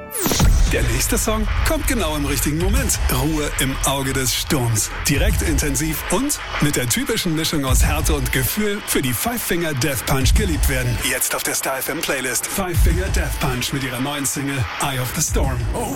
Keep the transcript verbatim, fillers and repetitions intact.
Der nächste Song kommt genau im richtigen Moment. Ruhe im Auge des Sturms. Direkt intensiv und mit der typischen Mischung aus Härte und Gefühl für die Five Finger Death Punch geliebt werden. Jetzt auf der Star F M Playlist. Five Finger Death Punch mit ihrer neuen Single Eye of the Storm. Oh.